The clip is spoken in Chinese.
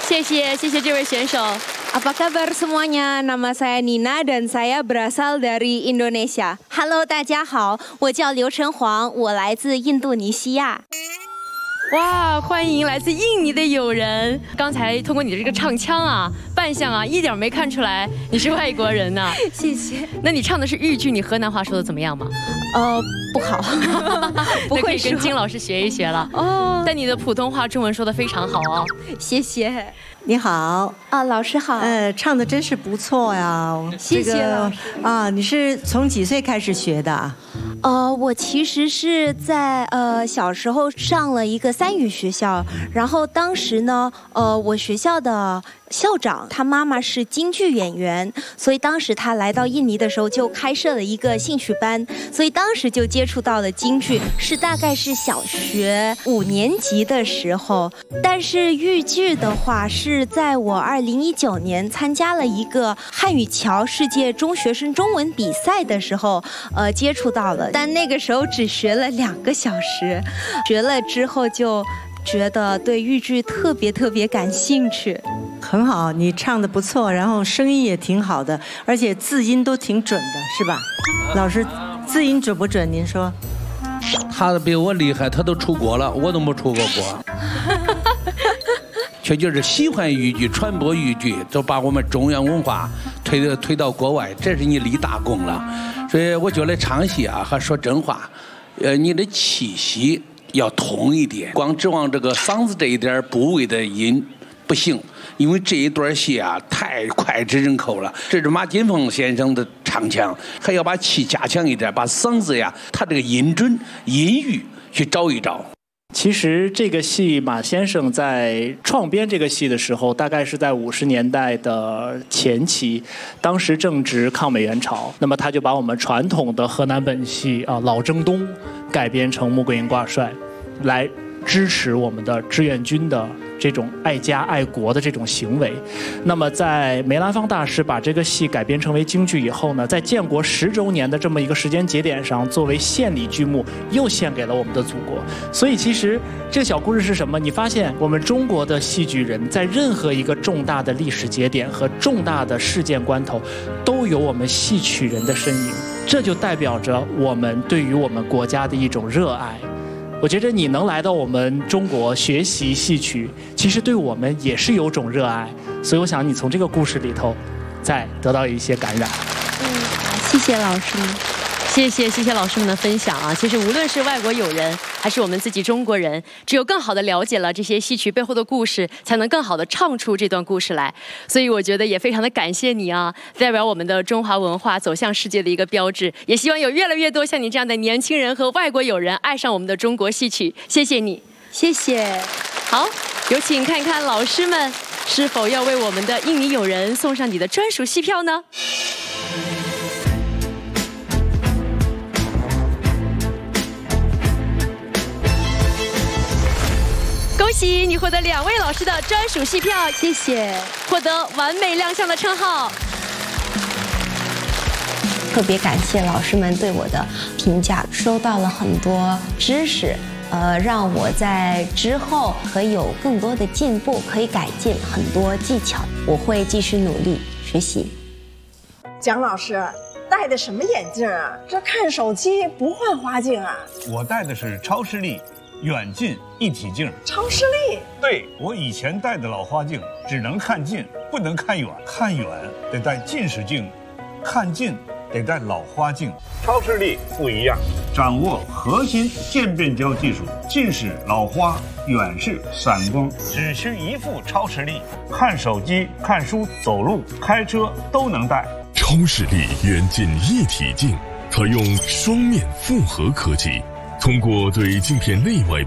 谢谢这位选手。 Apa kabar semuanya? Nama saya Nina dan saya berasal dari Indonesia. Hello， 大家好，我叫刘晨煌，我来自印度尼西亚。 哇，欢迎来自印尼的友人！刚才通过你的这个唱腔啊、扮相啊，一点没看出来你是外国人呢。 谢谢。 那你唱的是豫剧，你河南话说的怎么样吗？ 不好，不会说。 可以跟金老师学一学了。哦，但你的普通话、中文说的非常好哦。 谢谢。 你好啊，老师好。 唱的真是不错呀。 谢谢老师。 你是从几岁开始学的？ 我其实是在小时候上了一个3语学校，然后当时呢，我学校的校长他妈妈是京剧演员，所以当时他来到印尼的时候就开设了一个兴趣班，所以当时就接触到了京剧，大概是小学5年级的时候。但是豫剧的话是在我2019年参加了一个汉语桥世界中学生中文比赛的时候，接触到了，但那个时候只学了2个小时，学了之后就觉得对豫剧特别感兴趣。 很好，你唱的不错，然后声音也挺好的，而且字音都挺准的，是吧？老师，字音准不准？您说？ 他比我厉害，他都出国了，我都没出过国。确就是喜欢豫剧，传播豫剧，就把我们中原文化推到国外，这是你立大功了。所以我觉得唱戏啊，还说真话，你的气息要通一点，光指望这个嗓子这一点部位的音不行，因为这一段戏啊太脍炙人口了。这是马金凤先生的唱腔，还要把气加强一点，把嗓子呀，他这个音准、音域去找一找。 其实这个戏马先生在创编这个戏的时候，大概是在50年代的前期，当时正值抗美援朝，那么他就把我们传统的河南本戏老征东改编成穆桂英挂帅，来支持我们的志愿军的这种爱家爱国的这种行为。那么在梅兰芳大师把这个戏改编成为京剧以后呢，在建国10周年的这么一个时间节点上，作为献礼剧目又献给了我们的祖国。所以其实这个小故事是什么？你发现我们中国的戏剧人在任何一个重大的历史节点和重大的事件关头，都有我们戏曲人的身影，这就代表着我们对于我们国家的一种热爱。我觉得你能来到我们中国学习戏曲，其实对我们也是有种热爱，所以我想你从这个故事里头再得到一些感染。 谢谢老师们。 谢谢老师们的分享啊！其实无论是外国友人，还是我们自己中国人，只有更好的了解了这些戏曲背后的故事，才能更好的唱出这段故事来。所以我觉得也非常的感谢你啊，代表我们的中华文化走向世界的一个标志。也希望有越来越多像你这样的年轻人和外国友人爱上我们的中国戏曲。谢谢你， 谢谢。 好，有请看看老师们是否要为我们的印尼友人送上你的专属戏票呢？恭喜你获得2位老师的专属戏票， 谢谢， 获得完美亮相的称号。 特别感谢老师们对我的评价，收到了很多知识，让我在之后可以有更多的进步，可以改进很多技巧。我会继续努力学习。 蒋老师戴的什么眼镜啊？这看手机不换花镜啊？ 我戴的是超视力远近一体镜。 超视力？ 对，我以前戴的老花镜只能看近，不能看远，看远得戴近视镜，看近得戴老花镜。超视力不一样，掌握核心渐变焦技术，近视、老花、远视、散光，只需一副超视力，看手机、看书、走路、开车都能戴。 超视力远近一体镜采用双面复合科技，通过对镜片内外